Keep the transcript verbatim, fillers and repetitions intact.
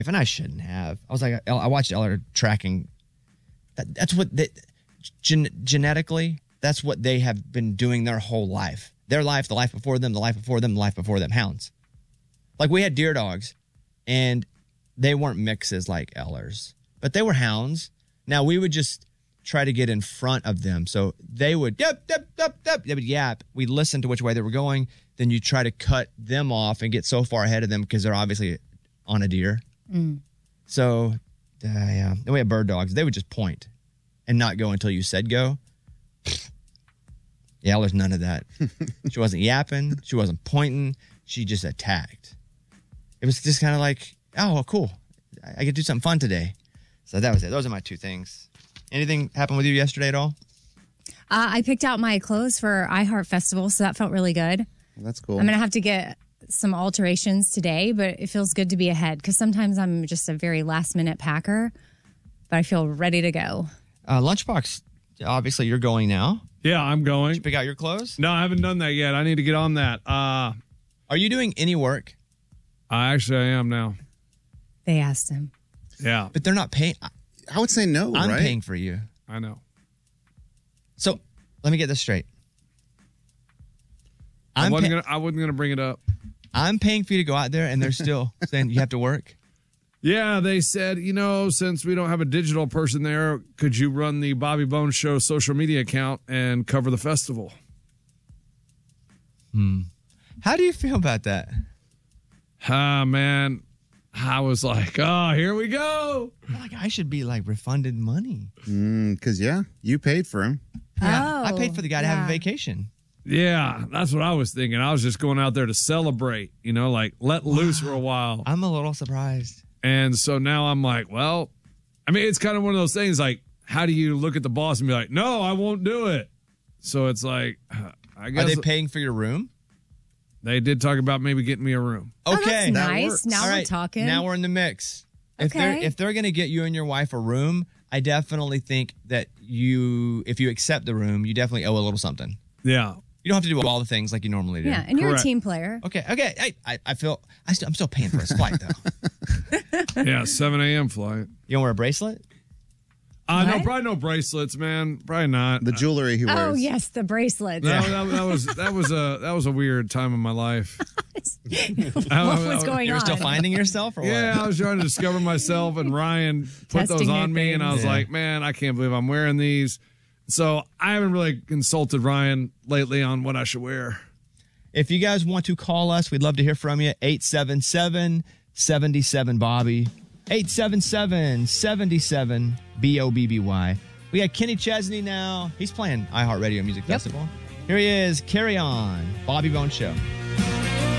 and I shouldn't have. I was like, I watched Eller tracking. That, that's what they, gen, genetically, that's what they have been doing their whole life. Their life, the life before them, the life before them, the life before them. Hounds. Like we had deer dogs, and they weren't mixes like Ellers, but they were hounds. Now we would just try to get in front of them, so they would yep, yep, yep, yep. They would yap. We'd listen to which way they were going. Then you try to cut them off and get so far ahead of them because they're obviously on a deer. Mm. So, uh, yeah, we had bird dogs. They would just point and not go until you said go. Yeah, there's none of that. She wasn't yapping. She wasn't pointing. She just attacked. It was just kind of like, oh, cool. I get to do something fun today. So that was it. Those are my two things. Anything happen with you yesterday at all? Uh, I picked out my clothes for iHeart Festival, so that felt really good. Well, that's cool. I'm going to have to get some alterations today, but it feels good to be ahead because sometimes I'm just a very last minute packer, but I feel ready to go. Uh, Lunchbox, obviously you're going now. Yeah, I'm going. Did you pick out your clothes? No, I haven't done that yet. I need to get on that. Uh, Are you doing any work? I actually I am now. They asked him. Yeah. But they're not paying. I would say no, I'm right? paying for you. I know. So let me get this straight. I I'm wasn't pay- gonna. I wasn't gonna bring it up. I'm paying for you to go out there, and they're still saying you have to work. Yeah, they said, you know, since we don't have a digital person there, could you run the Bobby Bones Show social media account and cover the festival? Hmm. How do you feel about that? Ah, man, I was like, oh, here we go. Like I should be like refunded money. Because, mm, yeah, you paid for him. Yeah, I paid for the guy to have yeah. a vacation. Yeah, that's what I was thinking. I was just going out there to celebrate, you know, like let loose for a while. I'm a little surprised. And so now I'm like, well, I mean, it's kind of one of those things like, how do you look at the boss and be like, no, I won't do it? So it's like, I guess. Are they paying for your room? They did talk about maybe getting me a room. Oh, Okay. that's that nice. works. Now All we're right, talking. Now we're in the mix. If they're Okay. if they're gonna get you and your wife a room, I definitely think that you if you accept the room, you definitely owe a little something. Yeah. You don't have to do all the things like you normally do. Yeah, and you're Correct. a team player. Okay, okay. I I, I feel I still, I'm still paying for his flight though. Yeah, seven a.m. flight. You don't wear a bracelet? Uh, no, What? probably no bracelets, man. Probably not. The jewelry he wears. Oh, yes, the bracelets. No, that, that was that was a that was a weird time in my life. What was going You were on? still finding yourself or Yeah, what? I was trying to discover myself, and Ryan put Testing those new on me, and I was things. Yeah. like, man, I can't believe I'm wearing these. So I haven't really consulted Ryan lately on what I should wear. If you guys want to call us, we'd love to hear from you. eight seven seven, seven seven, Bobby. eight seven seven, seven seven, B O B B Y. We got Kenny Chesney now. He's playing iHeartRadio Music Festival. Here he is. Carry on. Bobby Bones Show.